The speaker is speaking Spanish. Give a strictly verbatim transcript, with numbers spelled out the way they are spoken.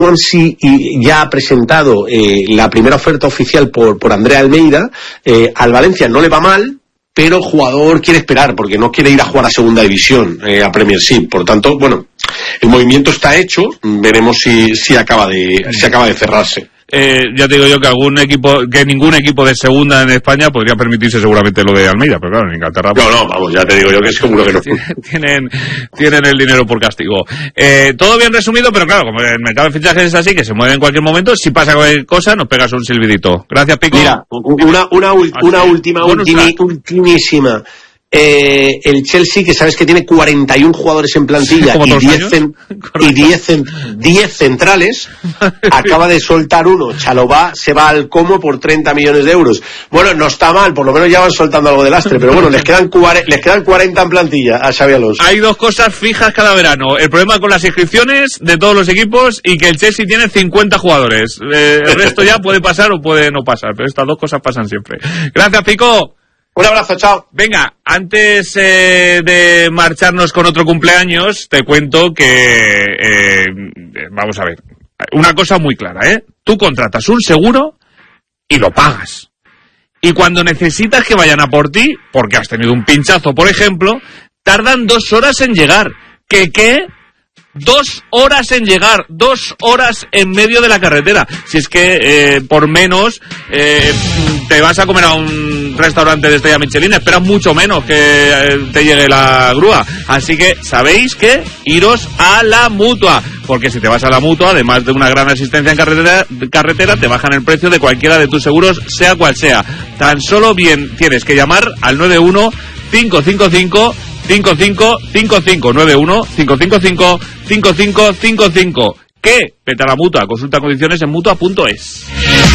Swansea ya ha presentado eh, la primera oferta oficial por, por Andrea Almeida. Eh, al Valencia no le va mal, pero el jugador quiere esperar porque no quiere ir a jugar a segunda división, eh, a Premiership. Por lo tanto, bueno, el movimiento está hecho, veremos si, si acaba de, si acaba de cerrarse. Eh, ya te digo yo que algún equipo, que ningún equipo de segunda en España podría permitirse seguramente lo de Almeida, pero claro, en Inglaterra... No, no, vamos, ya te digo yo que seguro que no. Tienen, tienen el dinero por castigo. Eh, todo bien resumido, pero claro, como el mercado de fichajes es así, que se mueve en cualquier momento, si pasa cualquier cosa, nos pegas un silbidito. Gracias, Pico. Mira, una, una, una, una última, ultimi, ultimísima. Eh, el Chelsea, que sabes que tiene cuarenta y uno jugadores en plantilla y diez, cen, y diez, diez centrales, acaba de soltar uno. Chalobah se va al Como por treinta millones de euros. Bueno, no está mal, por lo menos ya van soltando algo de lastre, pero bueno, les quedan, les quedan cuarenta en plantilla a Xabi Alonso. Hay dos cosas fijas cada verano: el problema con las inscripciones de todos los equipos y que el Chelsea tiene cincuenta jugadores. Eh, el resto ya puede pasar o puede no pasar, pero estas dos cosas pasan siempre. Gracias, Pico. Un abrazo, chao. Venga, antes eh, de marcharnos con otro cumpleaños, te cuento que, eh, vamos a ver, una cosa muy clara, ¿eh? Tú contratas un seguro y lo pagas. Y cuando necesitas que vayan a por ti, porque has tenido un pinchazo, por ejemplo, tardan dos horas en llegar. ¿Qué qué? Dos horas en llegar, dos horas en medio de la carretera. Si es que eh, por menos eh, te vas a comer a un restaurante de estrella Michelin, esperas mucho menos que eh, te llegue la grúa. Así que sabéis que iros a la Mutua, porque si te vas a la Mutua, además de una gran asistencia en carretera, carretera te bajan el precio de cualquiera de tus seguros, sea cual sea. Tan solo bien tienes que llamar al nueve uno cinco cinco cinco cinco cinco cinco cinco nueve uno cinco cinco cinco cinco cinco cinco cinco. ¿Qué? Vete a la Mutua, consulta condiciones en mutua punto es.